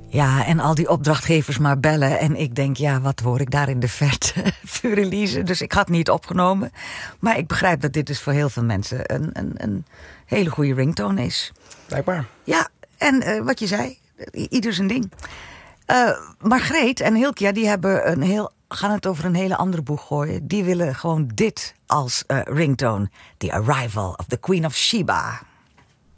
Ja, en al die opdrachtgevers maar bellen. En ik denk, ja, wat hoor ik daar in de verte? Furelize. Dus ik had niet opgenomen. Maar ik begrijp dat dit dus voor heel veel mensen een hele goede ringtone is. Blijkbaar. Ja, en wat je zei, ieder zijn ding. Margreet en Hilkia, die gaan het over een hele andere boeg gooien. Die willen gewoon dit als ringtone. The Arrival of the Queen of Sheba.